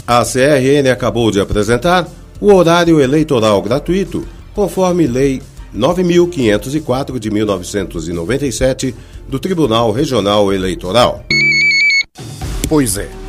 A CRN acabou de apresentar o horário eleitoral gratuito, conforme Lei 9.504 de 1997 do Tribunal Regional Eleitoral. Pois é.